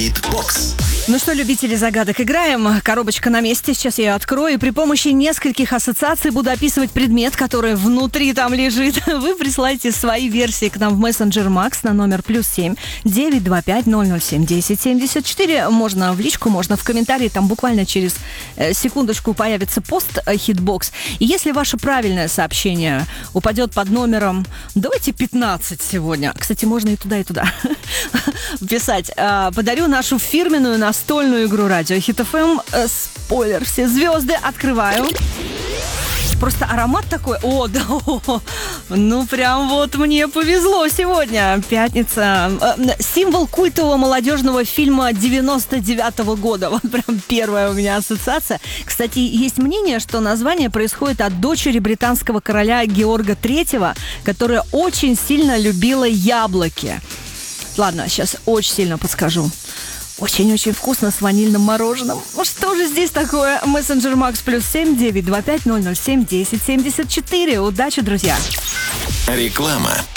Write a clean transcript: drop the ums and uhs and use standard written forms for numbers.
Хитбокс. Ну что, любители загадок, играем. Коробочка на месте, сейчас я ее открою. И при помощи нескольких ассоциаций буду описывать предмет, который внутри там лежит. Вы присылаете свои версии к нам в мессенджер Макс на номер +7 925 007 1074. Можно в личку, можно в комментарии. Там буквально через секундочку появится пост Хитбокс. И если ваше правильное сообщение упадет под номером, давайте 15 сегодня. Кстати, можно и туда писать. Подарю нашу фирменную настольную игру радио Хит ФМ. Спойлер, все звезды. Открываю. Просто аромат такой. О, да, ну прям вот мне повезло сегодня. Пятница. Символ культового молодежного фильма 99-го года. Вот прям первая у меня ассоциация. Кстати, есть мнение, что название происходит от дочери британского короля Георга III, которая очень сильно любила яблоки. Ладно, сейчас очень сильно подскажу. Очень-очень вкусно с ванильным мороженым. Ну что же здесь такое? Мессенджер Макс +7 925 007 1074. Удачи, друзья! Реклама.